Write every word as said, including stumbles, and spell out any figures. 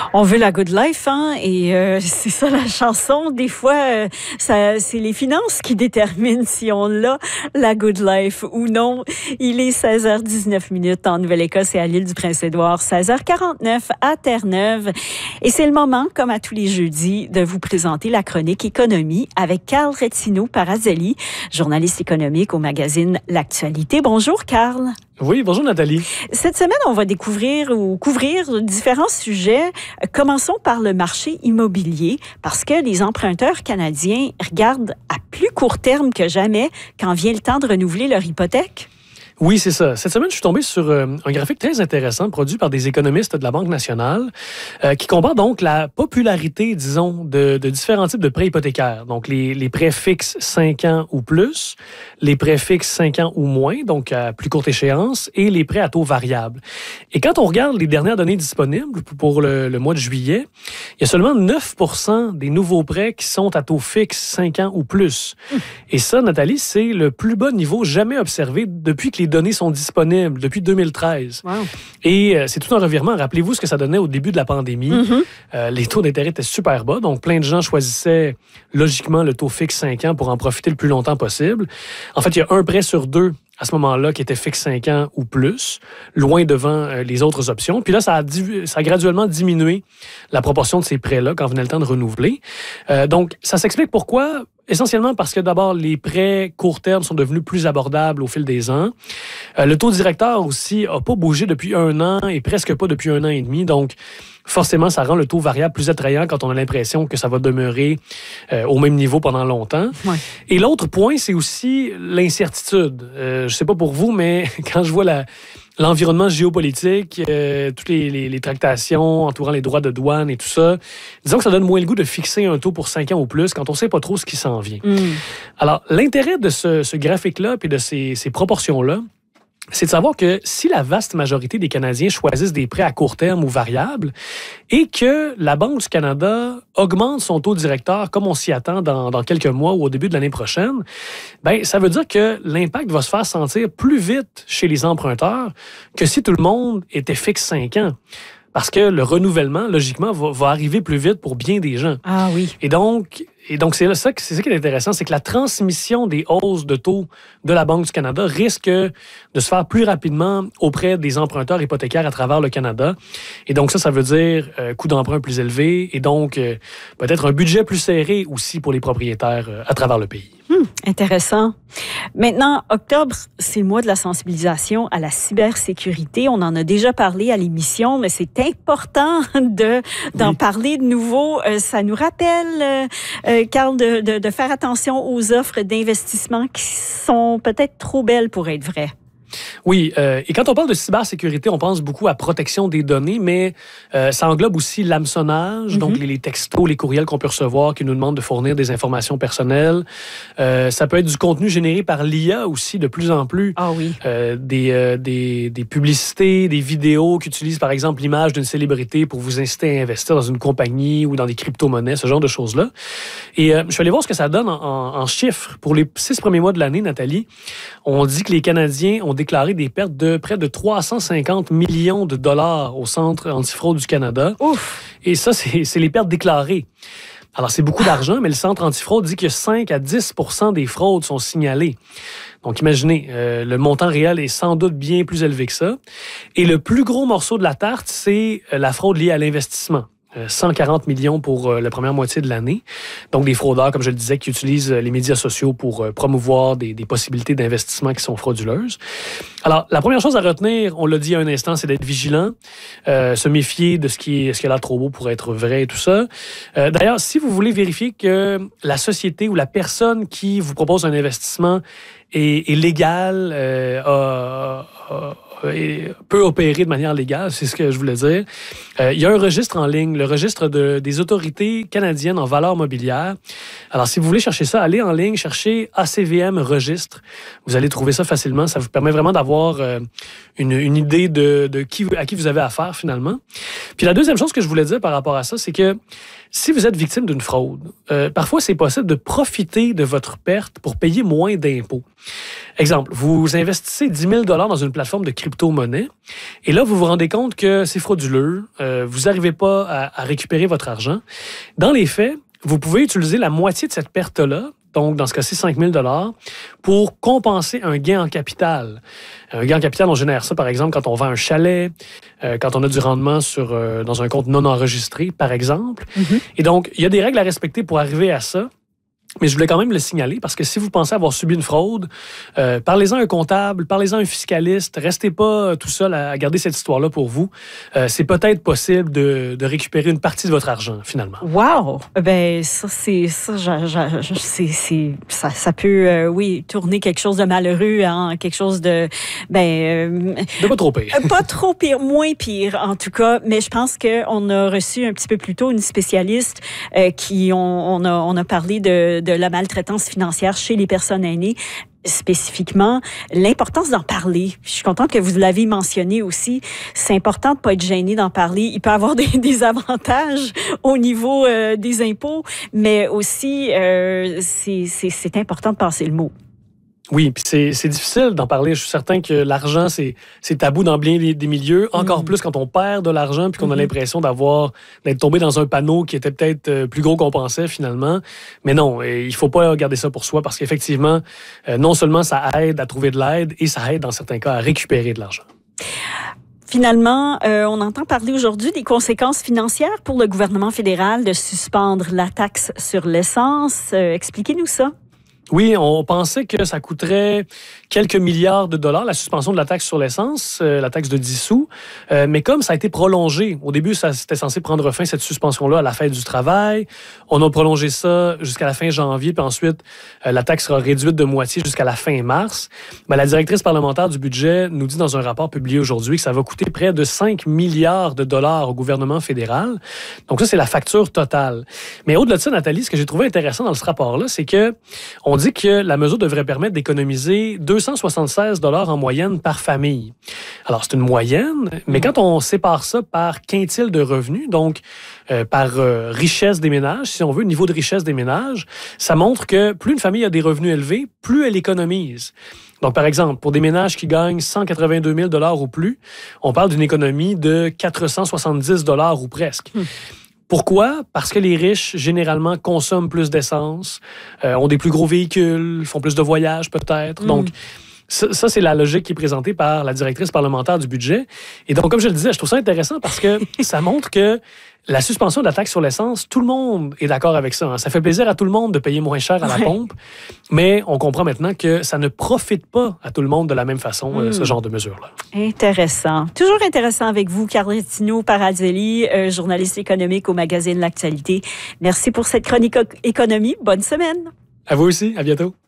On veut la good life, hein, et euh, c'est ça la chanson. Des fois, euh, ça, c'est les finances qui déterminent si on l'a, la good life ou non. Il est seize heures dix-neuf minutes en Nouvelle-Écosse et à l'île du Prince-Édouard, seize heures quarante-neuf à Terre-Neuve. Et c'est le moment, comme à tous les jeudis, de vous présenter la chronique économie avec Carl Retzino-Parazelli, journaliste économique au magazine L'Actualité. Bonjour, Carl. Oui, bonjour Nathalie. Cette semaine, on va découvrir ou couvrir différents sujets. Commençons par le marché immobilier parce que les emprunteurs canadiens regardent à plus court terme que jamais quand vient le temps de renouveler leur hypothèque. Oui, c'est ça. Cette semaine, je suis tombé sur euh, un graphique très intéressant produit par des économistes de la Banque nationale euh, qui compare donc la popularité, disons, de, de différents types de prêts hypothécaires. Donc, les, les prêts fixes cinq ans ou plus, les prêts fixes cinq ans ou moins, donc à plus courte échéance, et les prêts à taux variables. Et quand on regarde les dernières données disponibles pour le, le mois de juillet, il y a seulement neuf pour cent des nouveaux prêts qui sont à taux fixe cinq ans ou plus. Mmh. Et ça, Nathalie, c'est le plus bas niveau jamais observé depuis que les données sont disponibles depuis deux mille treize. Wow. Et euh, c'est tout un revirement. Rappelez-vous ce que ça donnait au début de la pandémie. Mm-hmm. Euh, les taux d'intérêt étaient super bas, donc plein de gens choisissaient logiquement le taux fixe cinq ans pour en profiter le plus longtemps possible. En fait, il y a un prêt sur deux à ce moment-là qui était fixe cinq ans ou plus, loin devant euh, les autres options. Puis là, ça a, div- ça a graduellement diminué la proportion de ces prêts-là quand venait le temps de renouveler. Euh, donc, ça s'explique pourquoi. Essentiellement parce que d'abord, les prêts court terme sont devenus plus abordables au fil des ans. Euh, le taux directeur aussi n'a pas bougé depuis un an et presque pas depuis un an et demi. Donc, forcément, ça rend le taux variable plus attrayant quand on a l'impression que ça va demeurer euh, au même niveau pendant longtemps. Ouais. Et l'autre point, c'est aussi l'incertitude. Euh, je sais pas pour vous, mais quand je vois la... l'environnement géopolitique, euh, toutes les, les, les tractations entourant les droits de douane et tout ça, disons que ça donne moins le goût de fixer un taux pour cinq ans ou plus quand on ne sait pas trop ce qui s'en vient. Mm. Alors, l'intérêt de ce, ce graphique-là et de ces, ces proportions-là, c'est de savoir que si la vaste majorité des Canadiens choisissent des prêts à court terme ou variables et que la Banque du Canada augmente son taux directeur comme on s'y attend dans, dans quelques mois ou au début de l'année prochaine, ben ça veut dire que l'impact va se faire sentir plus vite chez les emprunteurs que si tout le monde était fixe cinq ans. Parce que le renouvellement, logiquement, va, va arriver plus vite pour bien des gens. Ah oui. Et donc... Et donc, c'est ça, c'est ça qui est intéressant, c'est que la transmission des hausses de taux de la Banque du Canada risque de se faire plus rapidement auprès des emprunteurs hypothécaires à travers le Canada. Et donc, ça, ça veut dire euh, coût d'emprunt plus élevé et donc euh, peut-être un budget plus serré aussi pour les propriétaires euh, à travers le pays. Hum, intéressant. Maintenant, octobre, c'est le mois de la sensibilisation à la cybersécurité. On en a déjà parlé à l'émission, mais c'est important de, d'en oui. parler de nouveau. Euh, ça nous rappelle... Euh, Carl, de, de, de faire attention aux offres d'investissement qui sont peut-être trop belles pour être vraies. Oui, euh, et quand on parle de cybersécurité, on pense beaucoup à protection des données, mais euh, ça englobe aussi l'hameçonnage, mm-hmm. donc les, les textos, les courriels qu'on peut recevoir qui nous demandent de fournir des informations personnelles. Euh, ça peut être du contenu généré par l'I A aussi, de plus en plus. Ah oui. Euh, des, euh, des, des publicités, des vidéos qui utilisent par exemple l'image d'une célébrité pour vous inciter à investir dans une compagnie ou dans des crypto-monnaies, ce genre de choses-là. Et euh, je suis allé voir ce que ça donne en, en, en chiffres. Pour les six premiers mois de l'année, Nathalie, on dit que les Canadiens ont déclaré des pertes de près de trois cent cinquante millions de dollars au Centre antifraude du Canada. Ouf! Et ça, c'est, c'est les pertes déclarées. Alors, c'est beaucoup d'argent, mais le Centre antifraude dit que cinq à dix pour cent des fraudes sont signalées. Donc, imaginez, euh, le montant réel est sans doute bien plus élevé que ça. Et le plus gros morceau de la tarte, c'est la fraude liée à l'investissement. cent quarante millions pour euh, la première moitié de l'année. Donc, des fraudeurs, comme je le disais, qui utilisent les médias sociaux pour euh, promouvoir des, des possibilités d'investissement qui sont frauduleuses. Alors, la première chose à retenir, on l'a dit à un instant, c'est d'être vigilant, euh, se méfier de ce qui est, ce qui a l'air trop beau pour être vrai et tout ça. Euh, d'ailleurs, si vous voulez vérifier que la société ou la personne qui vous propose un investissement est, est légale, euh, a, a, Et peut opérer de manière légale, c'est ce que je voulais dire. Euh, il y a un registre en ligne, le registre de, des autorités canadiennes en valeurs mobilières. Alors, si vous voulez chercher ça, allez en ligne, cherchez A C V M Registre. Vous allez trouver ça facilement. Ça vous permet vraiment d'avoir euh, une, une idée de, de qui, à qui vous avez affaire, finalement. Puis la deuxième chose que je voulais dire par rapport à ça, c'est que si vous êtes victime d'une fraude, euh, parfois, c'est possible de profiter de votre perte pour payer moins d'impôts. Exemple, vous investissez dix mille dollars dans une plateforme de crypto crypto-monnaie. Et là, vous vous rendez compte que c'est frauduleux, euh, vous n'arrivez pas à, à récupérer votre argent. Dans les faits, vous pouvez utiliser la moitié de cette perte-là, donc dans ce cas-ci cinq mille dollars, pour compenser un gain en capital. Un gain en capital, on génère ça, par exemple, quand on vend un chalet, euh, quand on a du rendement sur, euh, dans un compte non enregistré, par exemple. Mm-hmm. Et donc, il y a des règles à respecter pour arriver à ça. Mais je voulais quand même le signaler parce que si vous pensez avoir subi une fraude, euh, parlez-en à un comptable, parlez-en à un fiscaliste. Restez pas tout seul à garder cette histoire-là pour vous. Euh, c'est peut-être possible de, de récupérer une partie de votre argent, finalement. Wow! Ben ça, c'est ça, je, je, c'est, c'est, ça, ça peut, euh, oui, tourner quelque chose de malheureux en quelque chose de, ben... Euh, de pas trop pire. Pas trop pire, moins pire, en tout cas. Mais je pense qu'on a reçu un petit peu plus tôt une spécialiste euh, qui, on, on, a, on a parlé de de la maltraitance financière chez les personnes aînées, spécifiquement, l'importance d'en parler. Je suis contente que vous l'avez mentionné aussi. C'est important de ne pas être gêné d'en parler. Il peut y avoir des, des avantages au niveau euh, des impôts, mais aussi, euh, c'est, c'est, c'est important de passer le mot. Oui, puis c'est, c'est difficile d'en parler. Je suis certain que l'argent, c'est, c'est tabou dans bien des, des milieux, encore mmh. plus quand on perd de l'argent puis qu'on mmh. a l'impression d'avoir d'être tombé dans un panneau qui était peut-être plus gros qu'on pensait finalement. Mais non, il ne faut pas garder ça pour soi parce qu'effectivement, euh, non seulement ça aide à trouver de l'aide et ça aide dans certains cas à récupérer de l'argent. Finalement, euh, on entend parler aujourd'hui des conséquences financières pour le gouvernement fédéral de suspendre la taxe sur l'essence. Euh, expliquez-nous ça. Oui, on pensait que ça coûterait quelques milliards de dollars, la suspension de la taxe sur l'essence, euh, la taxe de dix sous. Euh, mais comme ça a été prolongé, au début, ça c'était censé prendre fin, cette suspension-là, à la fête du travail. On a prolongé ça jusqu'à la fin janvier, puis ensuite, euh, la taxe sera réduite de moitié jusqu'à la fin mars. Ben, la directrice parlementaire du budget nous dit dans un rapport publié aujourd'hui que ça va coûter près de cinq milliards de dollars au gouvernement fédéral. Donc ça, c'est la facture totale. Mais au-delà de ça, Nathalie, ce que j'ai trouvé intéressant dans ce rapport-là, c'est que on dit que la mesure devrait permettre d'économiser deux cent soixante-seize dollars en moyenne par famille. Alors, c'est une moyenne, mais quand on sépare ça par quintile de revenus, donc euh, par euh, richesse des ménages, si on veut, niveau de richesse des ménages, ça montre que plus une famille a des revenus élevés, plus elle économise. Donc, par exemple, pour des ménages qui gagnent cent quatre-vingt-deux mille dollars ou plus, on parle d'une économie de quatre cent soixante-dix dollars ou presque. Hum. Pourquoi? Parce que les riches, généralement, consomment plus d'essence, euh, ont des plus gros véhicules, font plus de voyages peut-être. Mmh. Donc, ça, ça, c'est la logique qui est présentée par la directrice parlementaire du budget. Et donc, comme je le disais, je trouve ça intéressant parce que ça montre que la suspension de la taxe sur l'essence, tout le monde est d'accord avec ça. Hein. Ça fait plaisir à tout le monde de payer moins cher à la ouais. pompe, mais on comprend maintenant que ça ne profite pas à tout le monde de la même façon, mmh. euh, ce genre de mesures-là. Intéressant. Toujours intéressant avec vous, Carlettino Parazelli, euh, journaliste économique au magazine L'Actualité. Merci pour cette chronique économie. Bonne semaine. À vous aussi. À bientôt.